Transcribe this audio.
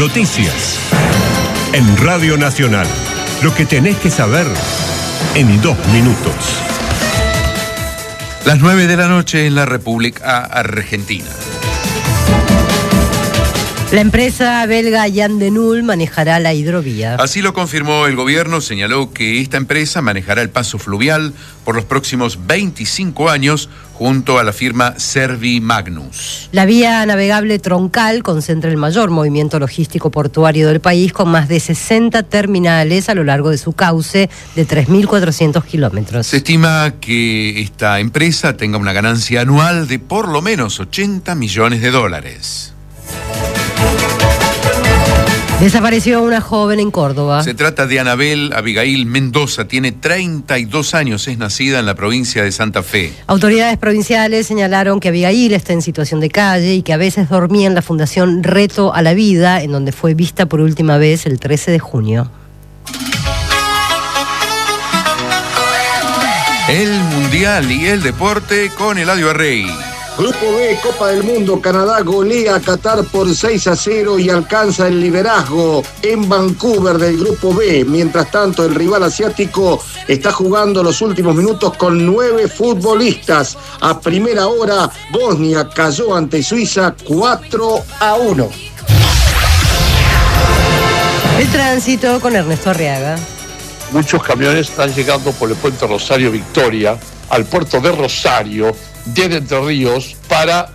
Noticias. En Radio Nacional. Lo que tenés que saber en 2 minutos. Las 9 de la noche en la República Argentina. La empresa belga Jan de Nul manejará la hidrovía. Así lo confirmó el gobierno, señaló que esta empresa manejará el paso fluvial por los próximos 25 años junto a la firma Servimagnus. La vía navegable troncal concentra el mayor movimiento logístico portuario del país con más de 60 terminales a lo largo de su cauce de 3.400 kilómetros. Se estima que esta empresa tenga una ganancia anual de por lo menos $80 millones. Desapareció una joven en Córdoba. Se trata de Anabel Abigail Mendoza, tiene 32 años, es nacida en la provincia de Santa Fe. Autoridades provinciales señalaron que Abigail está en situación de calle y que a veces dormía en la Fundación Reto a la Vida, en donde fue vista por última vez el 13 de junio. El Mundial y el deporte con Eladio Arrey. Grupo B, Copa del Mundo, Canadá golea a Qatar por 6-0 y alcanza el liderazgo en Vancouver del Grupo B. Mientras tanto, el rival asiático está jugando los últimos minutos con 9 futbolistas. A primera hora, Bosnia cayó ante Suiza 4-1. El tránsito con Ernesto Arriaga. Muchos camiones están llegando por el puente Rosario Victoria al puerto de Rosario, desde Entre Ríos, para